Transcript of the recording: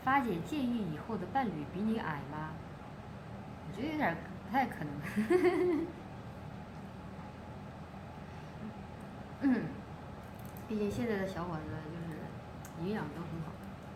发姐介意以后的伴侣比你矮吗？我觉得有点不太可能。毕竟现在的小伙子就是营养都很好。